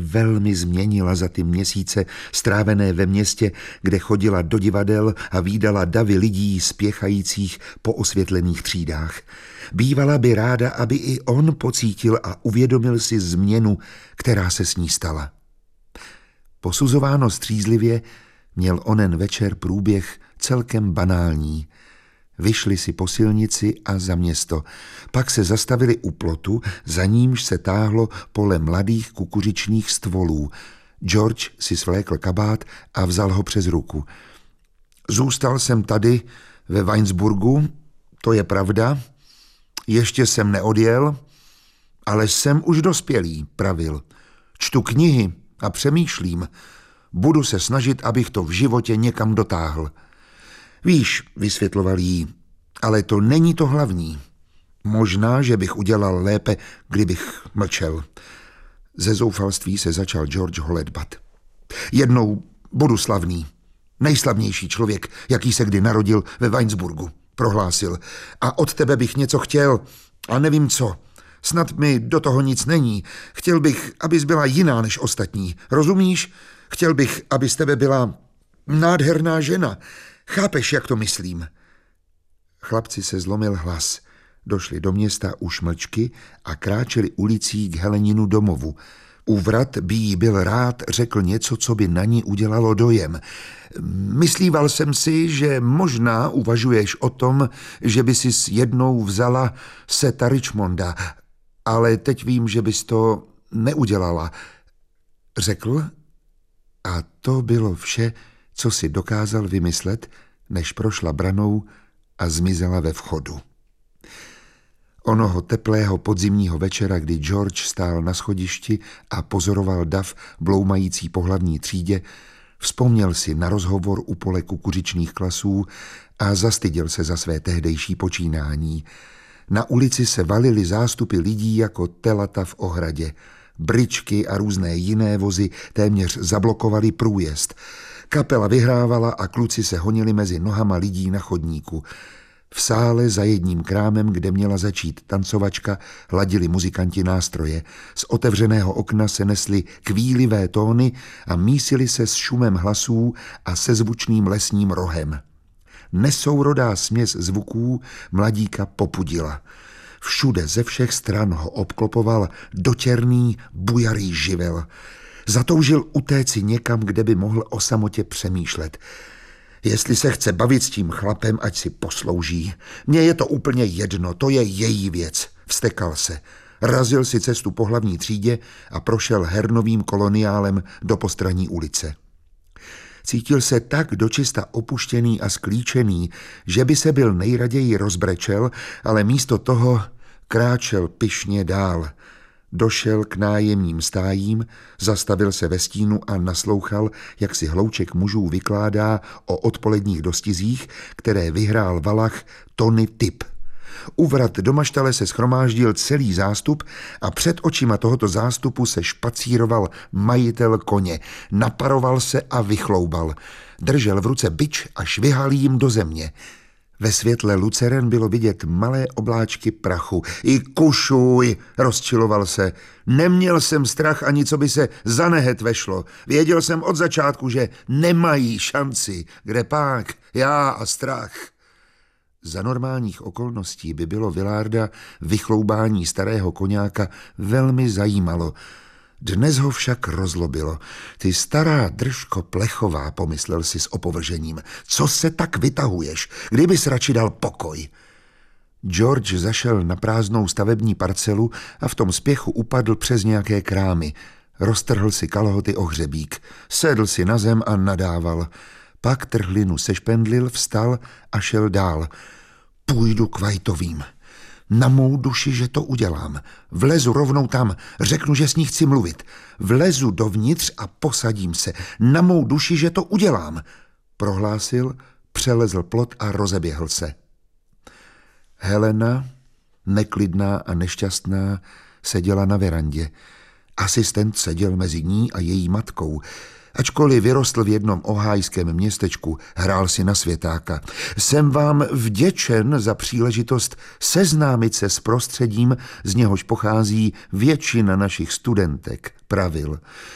velmi změnila za ty měsíce strávené ve městě, kde chodila do divadel a vídala davy lidí spěchajících po osvětlených třídách. Bývala by ráda, aby i on pocítil a uvědomil si změnu, která se s ní stala. Posuzováno střízlivě, měl onen večer průběh celkem banální. Vyšli si po silnici a za město. Pak se zastavili u plotu, za nímž se táhlo pole mladých kukuřičných stvolů. George si svlékl kabát a vzal ho přes ruku. Zůstal jsem tady ve Weinsburgu, to je pravda. Ještě jsem neodjel, ale jsem už dospělý, pravil. Čtu knihy a přemýšlím. Budu se snažit, abych to v životě někam dotáhl. Víš, vysvětloval jí, ale to není to hlavní. Možná, že bych udělal lépe, kdybych mlčel. Ze zoufalství se začal George holedbat. Jednou budu slavný. Nejslavnější člověk, jaký se kdy narodil ve Weinsburgu, prohlásil. A od tebe bych něco chtěl a nevím co. Snad mi do toho nic není. Chtěl bych, abys byla jiná než ostatní. Rozumíš? Chtěl bych, aby z tebe byla nádherná žena. Chápeš, jak to myslím? Chlapci se zlomil hlas. Došli do města už mlčky a kráčeli ulicí k Heleninu domovu. U vrat by jí byl rád řekl něco, co by na ní udělalo dojem. Myslíval jsem si, že možná uvažuješ o tom, že by si jednou vzala Seta Richmonda, ale teď vím, že bys to neudělala. Řekl a to bylo vše, co si dokázal vymyslet, než prošla branou a zmizela ve vchodu. Onoho teplého podzimního večera, kdy George stál na schodišti a pozoroval dav bloumající po hlavní třídě, vzpomněl si na rozhovor u pole kukuřičných klasů a zastyděl se za své tehdejší počínání. Na ulici se valily zástupy lidí jako telata v ohradě. Bryčky a různé jiné vozy téměř zablokovaly průjezd. Kapela vyhrávala a kluci se honili mezi nohama lidí na chodníku. V sále za jedním krámem, kde měla začít tancovačka, ladili muzikanti nástroje. Z otevřeného okna se nesly kvílivé tóny a mísily se s šumem hlasů a se zvučným lesním rohem. Nesourodá směs zvuků mladíka popudila. Všude ze všech stran ho obklopoval dotěrný, bujarý živel. Zatoužil utéci někam, kde by mohl o samotě přemýšlet. Jestli se chce bavit s tím chlapem, ať si poslouží. Mně je to úplně jedno, to je její věc. Vztekal se. Razil si cestu po hlavní třídě a prošel hernovým koloniálem do postranní ulice. Cítil se tak dočista opuštěný a sklíčený, že by se byl nejraději rozbrečel, ale místo toho kráčel pyšně dál. Došel k nájemním stájím, zastavil se ve stínu a naslouchal, jak si hlouček mužů vykládá o odpoledních dostizích, které vyhrál Valach Tony Tip. U vrat do maštale se shromáždil celý zástup a před očima tohoto zástupu se špacíroval majitel koně. Naparoval se a vychloubal. Držel v ruce bič a švihal jim do země. Ve světle luceren bylo vidět malé obláčky prachu. I kušuj, rozčiloval se. Neměl jsem strach ani co by se za nehet vešlo. Věděl jsem od začátku, že nemají šanci. Kde pak? Já a strach. Za normálních okolností by bylo Willarda vychloubání starého koňáka velmi zajímalo. Dnes ho však rozlobilo. Ty stará držko plechová, pomyslel si s opovržením. Co se tak vytahuješ? Kdybys radši dal pokoj. George zašel na prázdnou stavební parcelu a v tom spěchu upadl přes nějaké krámy. Roztrhl si kalhoty o hřebík. Sedl si na zem a nadával. Pak trhlinu sešpendlil, vstal a šel dál. Půjdu k Whiteovým. Na mou duši, že to udělám. Vlezu rovnou tam, řeknu, že s ní chci mluvit. Vlezu dovnitř a posadím se. Na mou duši, že to udělám. Prohlásil, přelezl plot a rozeběhl se. Helena, neklidná a nešťastná, seděla na verandě. Asistent seděl mezi ní a její matkou. Ačkoliv vyrostl v jednom ohájském městečku, hrál si na světáka. Jsem vám vděčen za příležitost seznámit se s prostředím, z něhož pochází většina našich studentek, pravil.